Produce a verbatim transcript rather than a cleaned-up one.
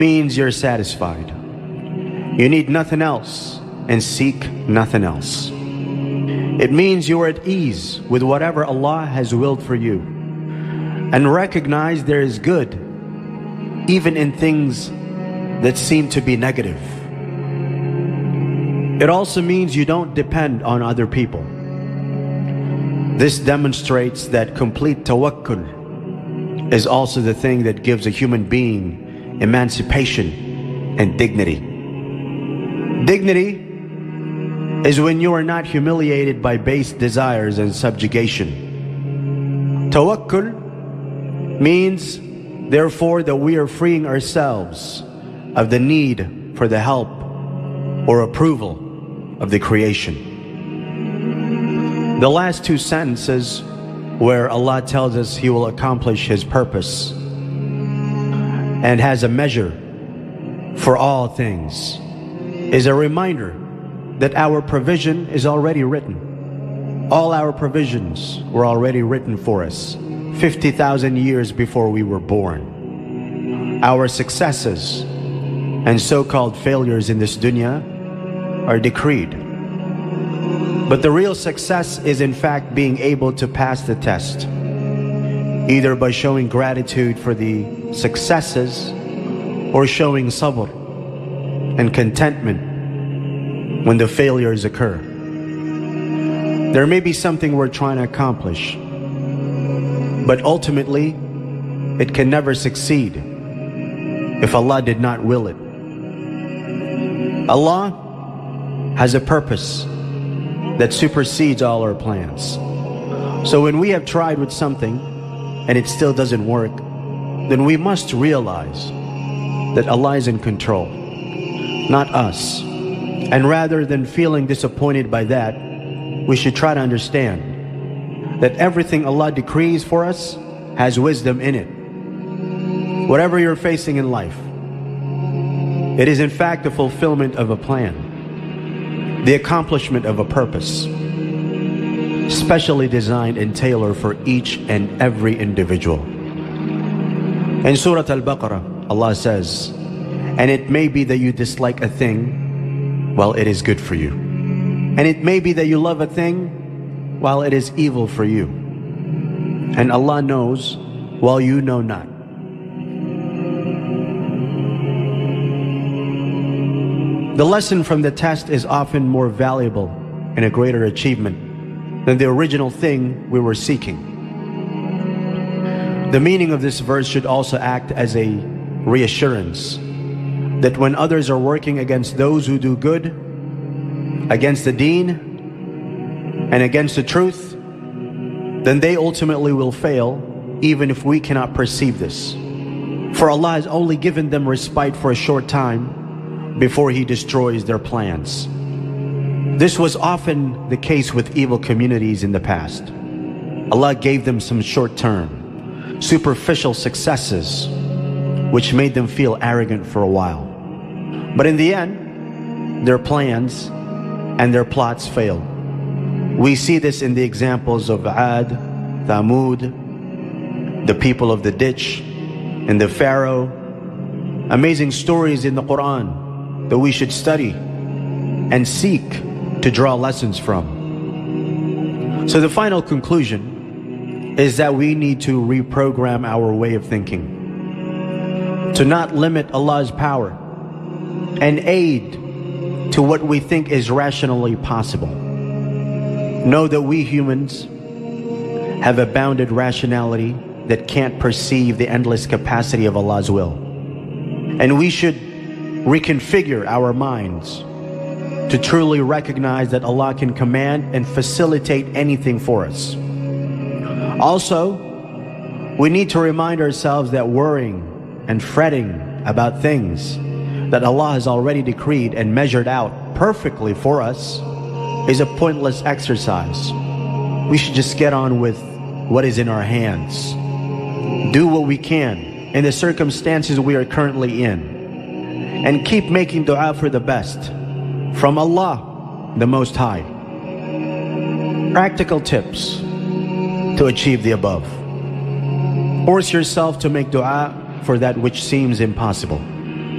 means you're satisfied. You need nothing else and seek nothing else. It means you're at ease with whatever Allah has willed for you and recognize there is good even in things that seem to be negative. It also means you don't depend on other people. This demonstrates that complete tawakkul is also the thing that gives a human being emancipation and dignity. Dignity is when you are not humiliated by base desires and subjugation. Tawakkul means, therefore, that we are freeing ourselves of the need for the help or approval of the creation. The last two sentences where Allah tells us He will accomplish His purpose and has a measure for all things is a reminder that our provision is already written. All our provisions were already written for us fifty thousand years before we were born. Our successes and so-called failures in this dunya are decreed. But the real success is in fact being able to pass the test, either by showing gratitude for the successes or showing sabr and contentment when the failures occur. There may be something we're trying to accomplish, but ultimately it can never succeed if Allah did not will it. Allah has a purpose that supersedes all our plans. So when we have tried with something and it still doesn't work, then we must realize that Allah is in control, not us. And rather than feeling disappointed by that, we should try to understand that everything Allah decrees for us has wisdom in it. Whatever you're facing in life, it is in fact the fulfillment of a plan, the accomplishment of a purpose, specially designed and tailored for each and every individual. In Surah Al-Baqarah, Allah says, "And it may be that you dislike a thing while it is good for you. And it may be that you love a thing while it is evil for you. And Allah knows while you know not." The lesson from the test is often more valuable and a greater achievement than the original thing we were seeking. The meaning of this verse should also act as a reassurance that when others are working against those who do good, against the deen, and against the truth, then they ultimately will fail, even if we cannot perceive this. For Allah has only given them respite for a short time before He destroys their plans. This was often the case with evil communities in the past. Allah gave them some short-term, superficial successes, which made them feel arrogant for a while. But in the end, their plans and their plots failed. We see this in the examples of Ad, Thamud, the people of the ditch, and the Pharaoh. Amazing stories in the Quran that we should study and seek to draw lessons from. So the final conclusion is that we need to reprogram our way of thinking, to not limit Allah's power and aid to what we think is rationally possible. Know that we humans have a bounded rationality that can't perceive the endless capacity of Allah's will. And we should reconfigure our minds to truly recognize that Allah can command and facilitate anything for us. Also, we need to remind ourselves that worrying and fretting about things that Allah has already decreed and measured out perfectly for us is a pointless exercise. We should just get on with what is in our hands. Do what we can in the circumstances we are currently in, and keep making dua for the best from Allah, the Most High. Practical tips to achieve the above. Force yourself to make dua for that which seems impossible.